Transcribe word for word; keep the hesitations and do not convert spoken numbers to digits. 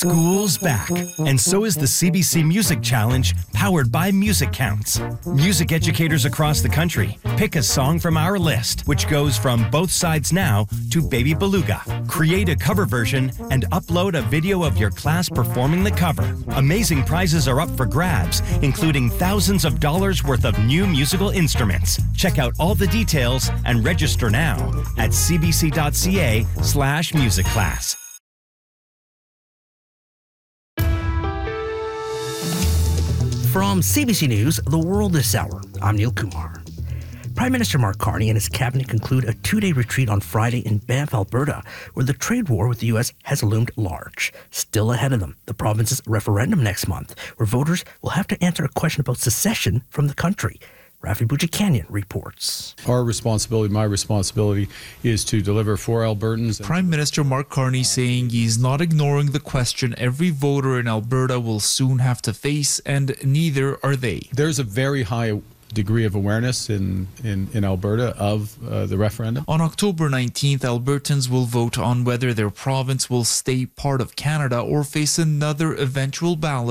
School's back, and so is the C B C Music Challenge, powered by Music Counts. Music educators across the country pick a song from our list, which goes from Both Sides Now to Baby Beluga. Create a cover version and upload a video of your class performing the cover. Amazing prizes are up for grabs, including thousands of dollars worth of new musical instruments. Check out all the details and register now at cbc.ca slash music class. From C B C News, The World This Hour, I'm Neil Kumar. Prime Minister Mark Carney and his cabinet conclude a two-day retreat on Friday in Banff, Alberta, where the trade war with the U S has loomed large. Still ahead of them, the province's referendum next month, where voters will have to answer a question about secession from the country. Rafi Boudjikanian reports. Our responsibility, my responsibility, is to deliver for Albertans. Prime Minister Mark Carney saying he's not ignoring the question every voter in Alberta will soon have to face, and neither are they. There's a very high degree of awareness in, in, in Alberta of uh, the referendum. On October nineteenth, Albertans will vote on whether their province will stay part of Canada or face another eventual ballot